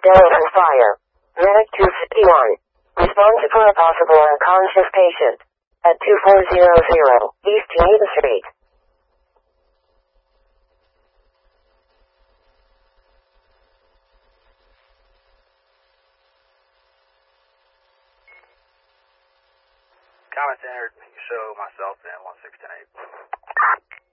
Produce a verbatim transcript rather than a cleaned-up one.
Delaware Fire. Medic two fifty-one. Responsive for a possible unconscious patient. At two four zero zero East Geneva Street. Comments entered. Show myself in one six ten eight.